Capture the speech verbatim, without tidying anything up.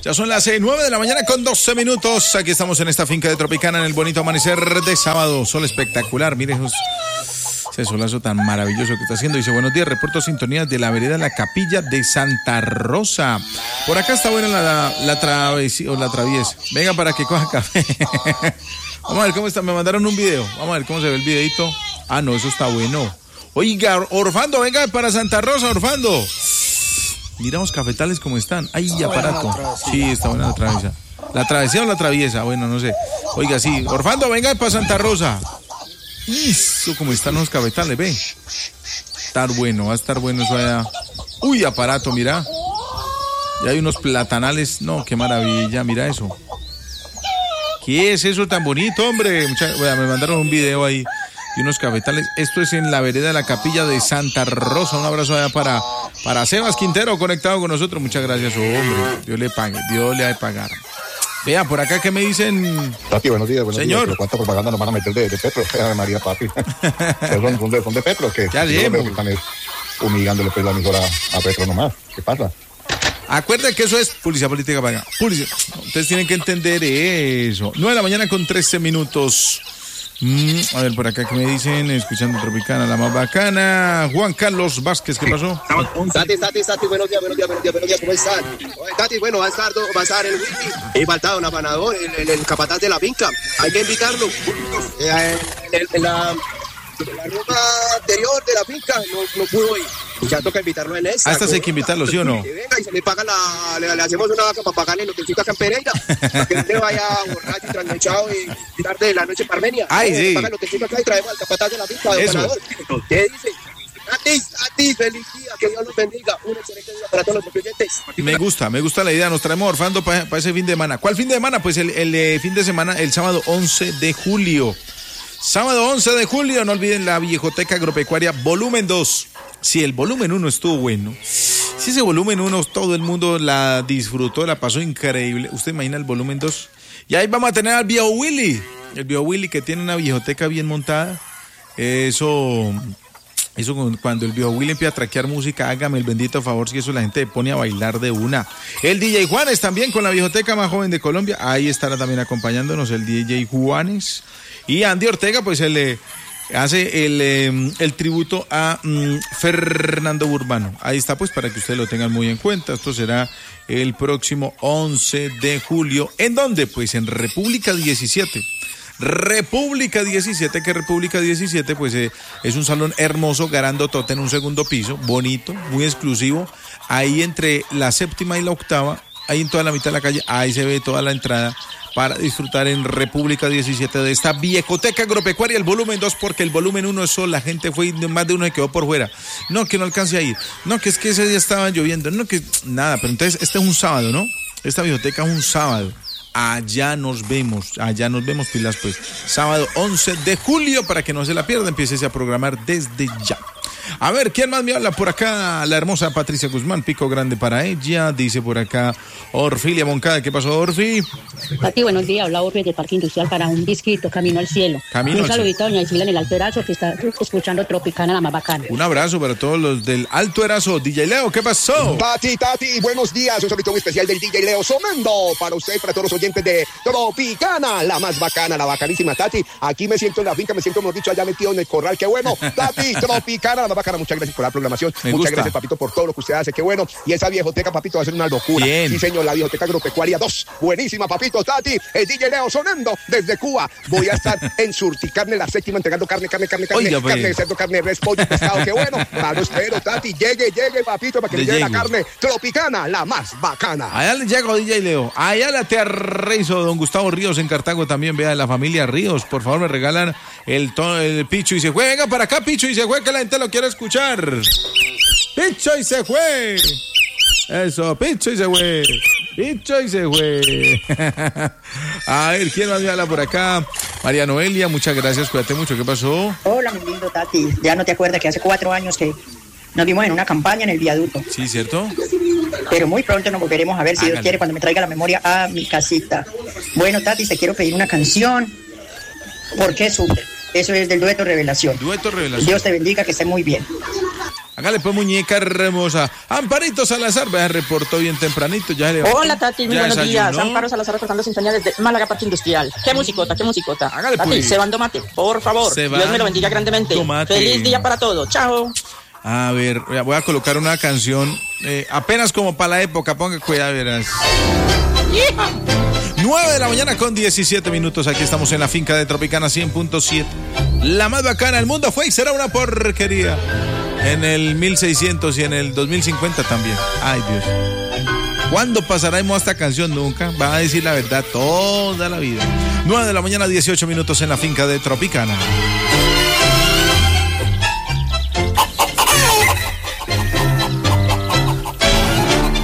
Ya son las nueve de la mañana con doce minutos. Aquí estamos en esta finca de Tropicana en el bonito amanecer de sábado. Sol espectacular. Miren ese solazo tan maravilloso que está haciendo. Dice, buenos días, reporto sintonías de la vereda La Capilla de Santa Rosa. Por acá está buena la, la, la travesía o la traviesa. Venga para que coja café. Vamos a ver cómo está. Me mandaron un video. Vamos a ver cómo se ve el videito. Ah, no, eso está bueno. Oiga, Orfando, venga para Santa Rosa, Orfando. Mira los cafetales cómo están. ¡Ay, está aparato! Sí, está buena la travesía. ¿La travesía o la traviesa? Bueno, no sé. Oiga, sí. Orfando, venga para Santa Rosa. Eso, como están los cafetales, ve. Estar bueno, va a estar bueno eso allá. Uy, aparato, mira. Ya hay unos platanales. No, qué maravilla, mira eso. ¿Qué es eso tan bonito, hombre? Mucha... Bueno, me mandaron un video ahí de unos cafetales. Esto es en la vereda de La Capilla de Santa Rosa. Un abrazo allá para, para Sebas Quintero, conectado con nosotros. Muchas gracias, oh, hombre. Dios le pague, Dios le ha de pagar. Vea, por acá, ¿qué me dicen? Tati, buenos días, buenos Señor. días. ¿Cuánta propaganda nos van a meter de, de Petro? Ay, María, papi. ¿Son, son, de, ¿Son de Petro? ¿Qué? Ya Yo creo que están humigándole pues la emisora a Petro nomás. ¿Qué pasa? Acuérdense que eso es publicidad política paga. Publicidad. Ustedes tienen que entender eso. nueve de la mañana con trece minutos. Mm, a ver, por acá, ¿qué me dicen? Escuchando Tropicana, la más bacana. Juan Carlos Vázquez, ¿qué pasó? Tati, Tati, Tati, buenos días, buenos días, buenos días, buenos días, ¿cómo están? Oye, Tati, bueno, va a estar, va a estar el wiki. He faltado un afanador, el, el, el capataz de la finca. Hay que invitarlo. Eh, en, en, en la... la ruta anterior de la finca no, no pudo ir. Ya toca invitarlo en esta. Ah, esta sí hay que invitarlo, ¿sí o no? Que venga y se le paga la, le, le hacemos una vaca para pagarle lo que chica acá en Pereira, para que no te vaya borracho y trasnochado y tarde de la noche para Armenia. Ay, no, sí. Paga lo que chica acá y traemos al capataz de la finca de Eso. Panador. ¿Qué dice? A ti, a ti, feliz día, que Dios los bendiga. Un excelente día para todos los clientes. Me gusta, me gusta la idea. Nos traemos Orfando para pa ese fin de semana. ¿Cuál fin de semana? Pues el, el eh, fin de semana, el sábado once de julio. Sábado once de julio, no olviden la Viejoteca Agropecuaria volumen dos. Si el volumen uno estuvo bueno, si ese volumen uno todo el mundo la disfrutó, la pasó increíble. ¿Usted imagina el volumen dos? Y ahí vamos a tener al viejo Willy. El viejo Willy que tiene una viejoteca bien montada. Eso... Eso cuando el viejo Willy empieza a traquear música, hágame el bendito favor, si eso la gente pone a bailar de una. El D J Juanes también con la viejoteca más joven de Colombia, ahí estará también acompañándonos el D J Juanes. Y Andy Ortega, pues él eh, hace el, eh, el tributo a mm, Fernando Urbano. Ahí está, pues, para que ustedes lo tengan muy en cuenta. Esto será el próximo once de julio. ¿En dónde? Pues en República diecisiete. República diecisiete, que República diecisiete pues eh, es un salón hermoso, grandotote en un segundo piso, bonito, muy exclusivo, ahí entre la séptima y la octava, ahí en toda la mitad de la calle, ahí se ve toda la entrada para disfrutar en República diecisiete de esta Viejoteca Agropecuaria, el volumen dos, porque el volumen uno es solo, la gente fue y más de uno se quedó por fuera, no, que no alcance a ir, no, que es que ese día estaba lloviendo, no, que nada, pero entonces este es un sábado, ¿no? Esta Viejoteca es un sábado. Allá nos vemos, allá nos vemos, pilas, pues. Sábado once de julio, para que no se la pierda, empiece a programar desde ya. A ver, ¿quién más me habla por acá? La hermosa Patricia Guzmán, pico grande para ella. Dice por acá Orfilia Moncada. ¿Qué pasó, Orfi? Pati, buenos días. Habla Orfi del Parque Industrial para un disquito, Camino al Cielo. Camino un al saludito a doña Isila en el Alto Erazo, que está escuchando Tropicana, la más bacana. Un abrazo para todos los del Alto Erazo. D J Leo, ¿qué pasó? Tati, Tati, buenos días. Un saludito muy especial del D J Leo sonando para usted y para todos los oyentes de Tropicana, la más bacana, la bacanísima. Tati, aquí me siento en la finca, me siento, hemos dicho, allá metido en el corral. Qué bueno. Tati, Tropicana, la más bacana. Muchas gracias por la programación. Me Muchas gusta. gracias, papito, por todo lo que usted hace. Qué bueno. Y esa viejoteca, papito, va a ser una locura. Bien. Sí, señor, la Viejoteca Agropecuaria dos. Buenísima, papito. Tati, el D J Leo sonando desde Cuba. Voy a estar en Surticarne, la séptima, entregando carne, carne, carne, carne, Oiga, pues. carne de cerdo, carne de res, pollo, pescado. Qué bueno. Claro, espero, Tati. Llegue, llegue, papito, para que Le le lleve la llego. carne Tropicana, la más bacana. Allá le llego, D J Leo. Allá le aterrizo, don Gustavo Ríos en Cartago también. Vea, la familia Ríos. Por favor, me regalan el, to- el Picho y se fue. Venga para acá, Picho y se fue, que la gente lo quiere escuchar. Picho y se fue. Eso, Picho y se fue. Picho y se fue. A ver, ¿quién más me habla por acá? María Noelia, muchas gracias, cuídate mucho. ¿Qué pasó? Hola, mi lindo Tati. Ya no te acuerdas que hace cuatro años que nos vimos en una campaña en el viaducto. Sí, ¿cierto? Pero muy pronto nos volveremos a ver, si Hágale. Dios quiere, cuando me traiga la memoria a mi casita. Bueno, Tati, te quiero pedir una canción. ¿Por qué sufre? Eso es del dueto Revelación. Dueto Revelación. Dios te bendiga, que esté muy bien. Hágale pues, muñeca hermosa. Amparito Salazar, vea, reportó bien tempranito. Ya le Hola, Tati, muy buenos días. Amparo Salazar reportando sintonía desde Málaga, Parque Industrial. Qué musicota, qué musicota. Hágale Tati, pues. Cebando Mate, por favor. Cebando Dios me lo bendiga grandemente. Mate. Feliz día para todos. Chao. A ver, voy a colocar una canción eh, apenas como para la época. Ponga cuidado, verás. nueve de la mañana con diecisiete minutos. Aquí estamos en la finca de Tropicana cien punto siete. La más bacana del mundo fue y será una porquería. En el mil seiscientos y en el dos mil cincuenta también. Ay, Dios. ¿Cuándo pasaremos esta canción? Nunca. Va a decir la verdad toda la vida. nueve de la mañana, dieciocho minutos en la finca de Tropicana.